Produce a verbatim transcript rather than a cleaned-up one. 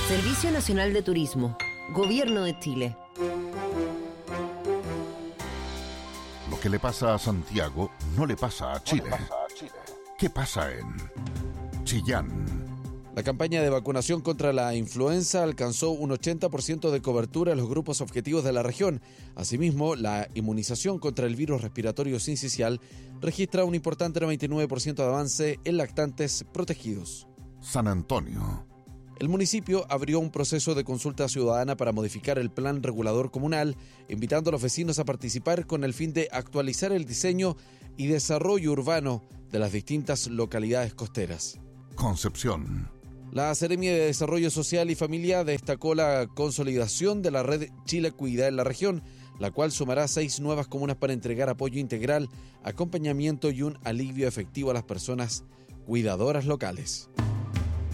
Servicio Nacional de Turismo, Gobierno de Chile. Lo que le pasa a Santiago no le pasa a Chile. No le pasa a Chile. ¿Qué pasa en Chillán? La campaña de vacunación contra la influenza alcanzó un ochenta por ciento de cobertura en los grupos objetivos de la región. Asimismo, la inmunización contra el virus respiratorio sincicial registra un importante noventa y nueve por ciento de avance en lactantes protegidos. San Antonio. El municipio abrió un proceso de consulta ciudadana para modificar el plan regulador comunal, invitando a los vecinos a participar con el fin de actualizar el diseño y desarrollo urbano de las distintas localidades costeras. Concepción. La Seremia de Desarrollo Social y Familia destacó la consolidación de la red Chile Cuida en la región, la cual sumará seis nuevas comunas para entregar apoyo integral, acompañamiento y un alivio efectivo a las personas cuidadoras locales.